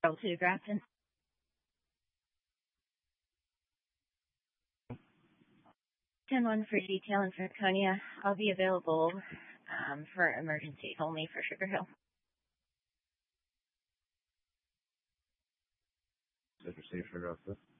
to Grafton. 10-1 for detail in Franconia. I'll be available for emergencies only for Sugar Hill. Safe, Sugar Hill.